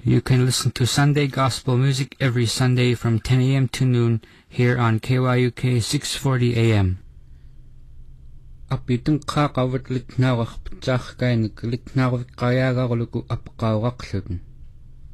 You can listen to Sunday Gospel music every Sunday from 10 a.m. to noon here on KYUK 640 AM. Apitun qaqawat litnaaqarpitsaarkainik litnaarviqqayaagaarluku apqauraqlutun